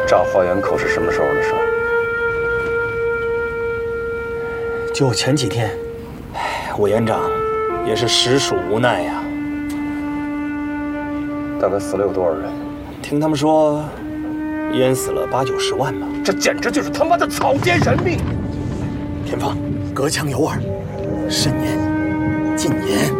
炸花园口是什么时候的事？ 就前几天。委员长也是实属无奈呀。 大概死了有多少人？ 听他们说，淹死了8、90万吧。 这简直就是他妈的草菅人命！ 田芳，隔墙有耳，慎言，禁言。